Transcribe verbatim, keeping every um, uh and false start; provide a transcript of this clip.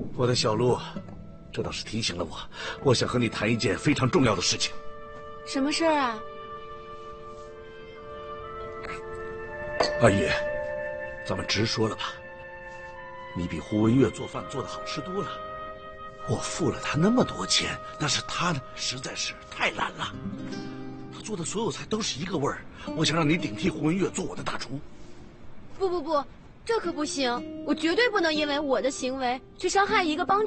我的小鹿，这倒是提醒了我，我想和你谈一件非常重要的事情。 什么事儿啊？ 阿玉，咱们直说了吧，你比胡文月做饭做得好吃多了。我付了他那么多钱，但是他呢，实在是太懒了。他做的所有菜都是一个味儿。我想让你顶替胡文月做我的大厨。 不不不，这可不行！我绝对不能因为我的行为去伤害一个帮